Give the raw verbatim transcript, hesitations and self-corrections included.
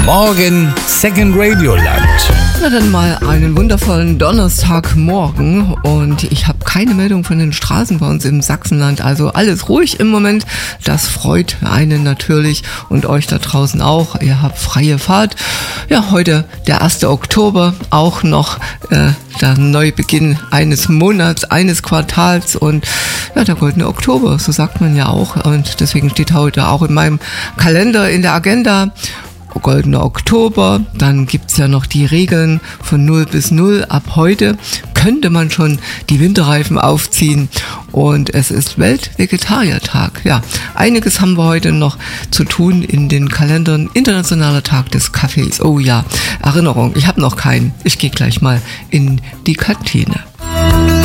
Morgen Second Radio Land. Na dann mal einen wundervollen Donnerstagmorgen und ich habe keine Meldung von den Straßen bei uns im Sachsenland, also alles ruhig im Moment. Das freut einen natürlich und euch da draußen auch. Ihr habt freie Fahrt. Ja, heute der erste Oktober, auch noch äh, der Neubeginn eines Monats, eines Quartals und ja, der goldene Oktober, so sagt man ja auch und deswegen steht heute auch in meinem Kalender in der Agenda goldener Oktober, dann gibt's ja noch die Regeln von null bis null. Ab heute könnte man schon die Winterreifen aufziehen und es ist Weltvegetariertag. Ja, einiges haben wir heute noch zu tun in den Kalendern. Internationaler Tag des Kaffees. Oh ja, Erinnerung, ich habe noch keinen. Ich gehe gleich mal in die Kantine.